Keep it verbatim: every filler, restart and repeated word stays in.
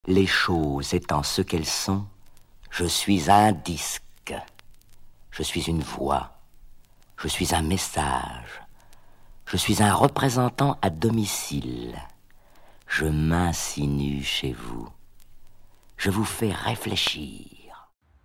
Les choses étant ce qu'elles sont, je suis un disque, je suis une voix, je suis un message, je suis un représentant à domicile. Je m'insinue chez vous, je vous fais réfléchir.